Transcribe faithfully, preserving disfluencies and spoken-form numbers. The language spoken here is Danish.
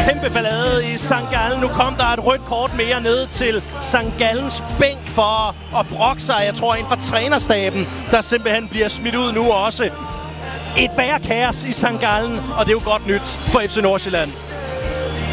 kæmpe ballade i Sankt Gallen. Nu kom der et rødt kort mere ned til Sankt Gallens bænk for at brokke sig. Jeg tror, en fra trænerstaben, der simpelthen bliver smidt ud nu også. Et værre kaos i Sankt Gallen, og det er jo godt nyt for F C Nordsjælland.